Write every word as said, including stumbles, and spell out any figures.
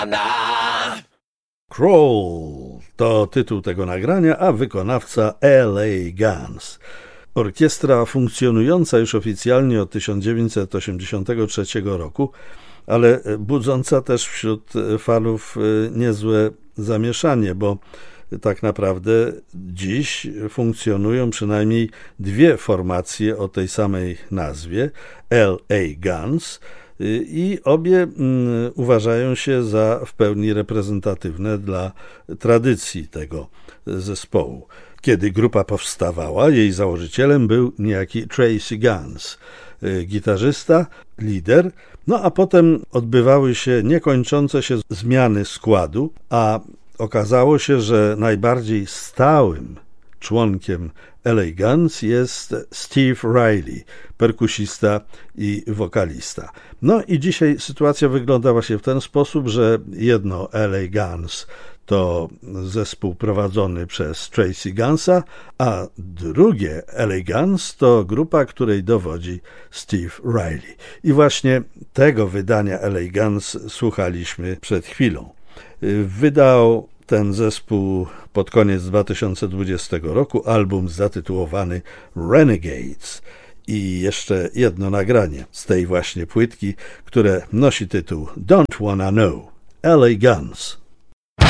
Crawl to tytuł tego nagrania, a wykonawca L A Guns. Orkiestra funkcjonująca już oficjalnie od tysiąc dziewięćset osiemdziesiątego trzeciego roku, ale budząca też wśród fanów niezłe zamieszanie, bo tak naprawdę dziś funkcjonują przynajmniej dwie formacje o tej samej nazwie, L A Guns, i obie uważają się za w pełni reprezentatywne dla tradycji tego zespołu. Kiedy grupa powstawała, jej założycielem był niejaki Tracy Guns, gitarzysta, lider, no a potem odbywały się niekończące się zmiany składu, a okazało się, że najbardziej stałym członkiem L A Guns jest Steve Riley, perkusista i wokalista. No i dzisiaj sytuacja wygląda właśnie w ten sposób, że jedno L A Guns to zespół prowadzony przez Tracy Gunsa, a drugie L A Guns to grupa, której dowodzi Steve Riley. I właśnie tego wydania L A Guns słuchaliśmy przed chwilą. Wydał ten zespół pod koniec dwa tysiące dwudziestego roku album zatytułowany Renegades i jeszcze jedno nagranie z tej właśnie płytki, które nosi tytuł Don't Wanna Know, L A Guns.